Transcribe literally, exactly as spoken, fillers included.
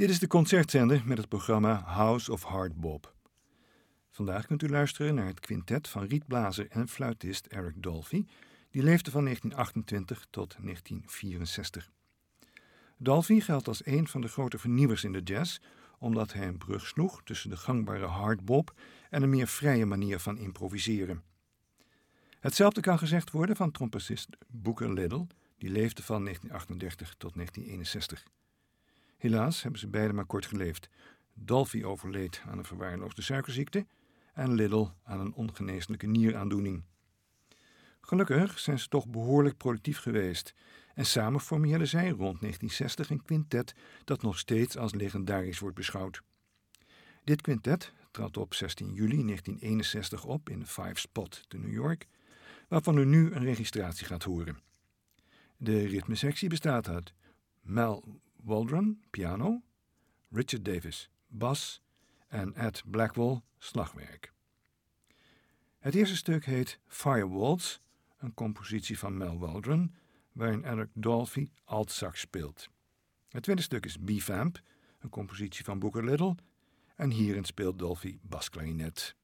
Dit is de concertzender met het programma House of Hard Bop. Vandaag kunt u luisteren naar het quintet van rietblazer en fluitist Eric Dolphy, die leefde van negentien achtentwintig tot negentien vierenzestig. Dolphy geldt als een van de grote vernieuwers in de jazz, omdat hij een brug sloeg tussen de gangbare hardbop en een meer vrije manier van improviseren. Hetzelfde kan gezegd worden van trompetist Booker Little, die leefde van negentien achtendertig tot negentien eenenzestig. Helaas hebben ze beiden maar kort geleefd. Dolphy overleed aan een verwaarloosde suikerziekte en Little aan een ongeneeslijke nieraandoening. Gelukkig zijn ze toch behoorlijk productief geweest en samen formeerden zij rond negentien zestig een quintet dat nog steeds als legendarisch wordt beschouwd. Dit quintet trad op zestien juli negentien eenenzestig op in de Five Spot te New York, waarvan u nu een registratie gaat horen. De ritmesectie bestaat uit Mel Waldron, piano, Richard Davis, bas en Ed Blackwell, slagwerk. Het eerste stuk heet Fire Waltz, een compositie van Mel Waldron, waarin Eric Dolphy altsax speelt. Het tweede stuk is B-Vamp, een compositie van Booker Little, en hierin speelt Dolphy basklarinet.